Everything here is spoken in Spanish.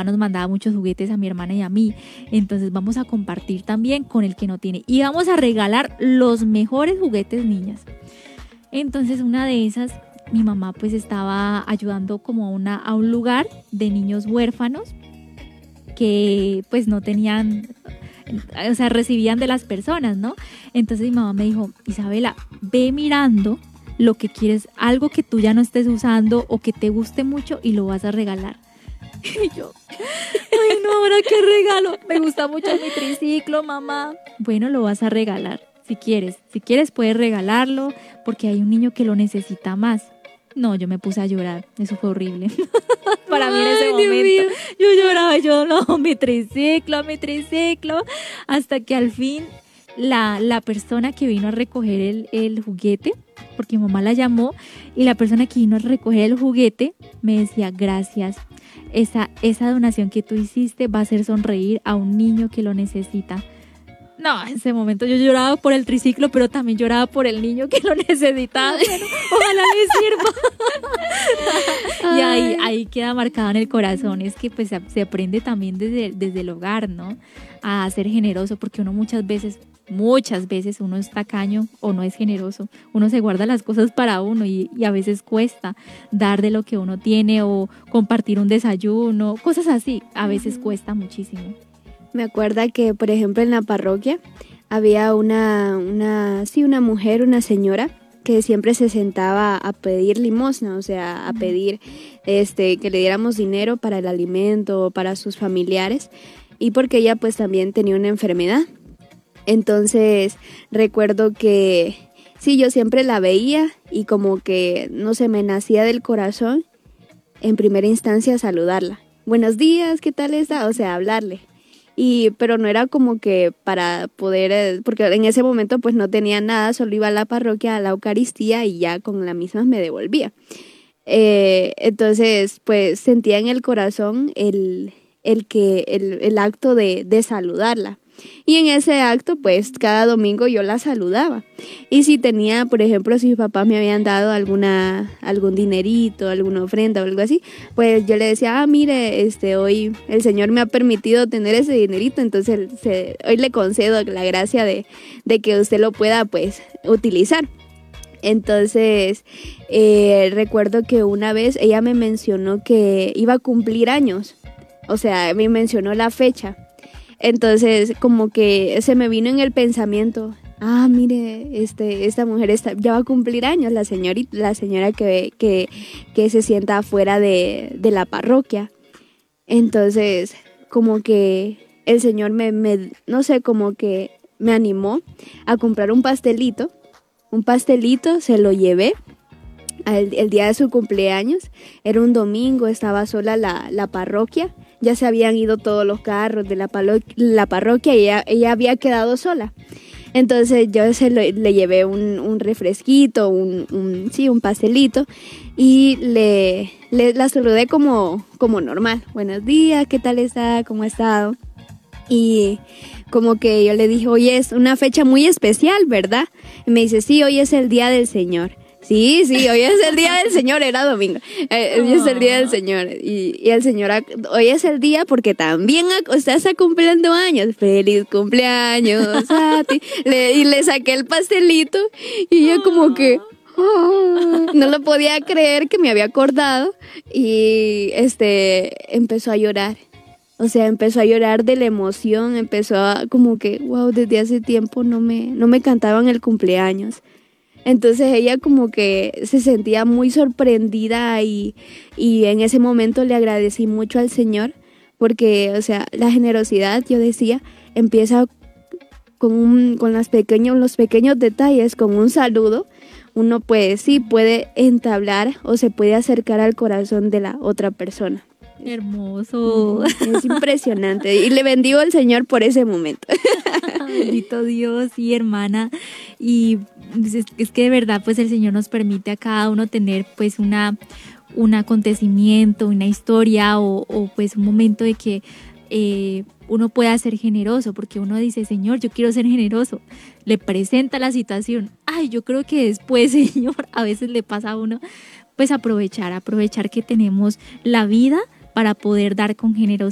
papá nos mandaba muchos juguetes a mi hermana y a mí, entonces vamos a compartir también con el que no tiene y vamos a regalar los mejores juguetes, niñas. Entonces una de esas, mi mamá pues estaba ayudando como a un lugar de niños huérfanos que pues no tenían, o sea, recibían de las personas, ¿no? Entonces mi mamá me dijo, Isabela, ve mirando lo que quieres, algo que tú ya no estés usando o que te guste mucho y lo vas a regalar. Y yo, ay no, ¿ahora qué regalo? Me gusta mucho mi triciclo, mamá. Bueno, lo vas a regalar, si quieres puedes regalarlo porque hay un niño que lo necesita más. No, yo me puse a llorar, eso fue horrible. Para mí en ese momento, yo lloraba, yo no, mi triciclo, hasta que al fin la persona que vino a recoger el juguete, porque mi mamá la llamó, y la persona que vino a recoger el juguete me decía, gracias, esa donación que tú hiciste va a hacer sonreír a un niño que lo necesita. No, en ese momento yo lloraba por el triciclo, pero también lloraba por el niño que lo necesitaba. Bueno, ojalá le sirva. Y ahí queda marcado en el corazón. Es que pues se aprende también desde el hogar, ¿no? A ser generoso, porque uno muchas veces uno es tacaño o no es generoso. Uno se guarda las cosas para uno y a veces cuesta dar de lo que uno tiene o compartir un desayuno, cosas así. A veces cuesta muchísimo. Me acuerdo que, por ejemplo, en la parroquia había una mujer, una señora, que siempre se sentaba a pedir limosna, o sea, a pedir que le diéramos dinero para el alimento, para sus familiares, y porque ella pues también tenía una enfermedad. Entonces, recuerdo que sí, yo siempre la veía y como que, no sé, me nacía del corazón en primera instancia saludarla. Buenos días, ¿qué tal está? O sea, hablarle. Pero no era como que para poder, porque en ese momento pues no tenía nada, solo iba a la parroquia, a la Eucaristía y ya con la misma me devolvía. Entonces pues sentía en el corazón el acto de saludarla. Y en ese acto, pues, cada domingo yo la saludaba. Y si tenía, por ejemplo, si mis papás me habían dado algún dinerito, alguna ofrenda o algo así, pues yo le decía, mire, hoy el Señor me ha permitido tener ese dinerito, entonces hoy le concedo la gracia de que usted lo pueda, pues, utilizar. Entonces, recuerdo que una vez ella me mencionó que iba a cumplir años. O sea, me mencionó la fecha. Entonces, como que se me vino en el pensamiento, mire, esta mujer ya va a cumplir años, la señora que se sienta afuera de la parroquia. Entonces, como que el Señor no sé, como que me animó a comprar un pastelito, se lo llevé el día de su cumpleaños, era un domingo, estaba sola la parroquia. Ya se habían ido todos los carros de la parroquia y ella había quedado sola. Entonces yo le llevé un refresquito, un pastelito y la saludé como normal. Buenos días, ¿qué tal está? ¿Cómo ha estado? Y como que yo le dije, hoy es una fecha muy especial, ¿verdad? Y me dice, sí, hoy es el Día del Señor. Sí, hoy es el Día del Señor, era domingo. Hoy es el Día del Señor. Y el Señor, hoy es el día porque también usted está cumpliendo años. ¡Feliz cumpleaños a ti! Y le saqué el pastelito y yo como que no lo podía creer que me había acordado. Y empezó a llorar. O sea, empezó a llorar de la emoción, empezó a como que, wow, desde hace tiempo no me cantaban el cumpleaños. Entonces ella como que se sentía muy sorprendida y en ese momento le agradecí mucho al Señor porque, o sea, la generosidad, yo decía, empieza con los pequeños detalles, con un saludo. Uno pues sí puede entablar o se puede acercar al corazón de la otra persona. Hermoso. Es impresionante y le bendigo al Señor por ese momento. Bendito Dios, sí, hermana. Y es que de verdad pues el Señor nos permite a cada uno tener pues un acontecimiento, una historia o pues un momento de que uno pueda ser generoso, porque uno dice, Señor, yo quiero ser generoso. Le presenta la situación. Yo creo que después, Señor, a veces le pasa a uno pues aprovechar que tenemos la vida para poder dar con generosidad.